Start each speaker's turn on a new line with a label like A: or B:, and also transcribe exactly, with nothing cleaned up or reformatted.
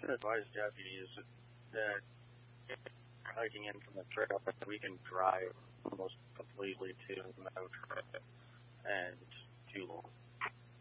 A: can advise deputies that if they're hiking in from the trail, that we can drive almost completely to no traffic and to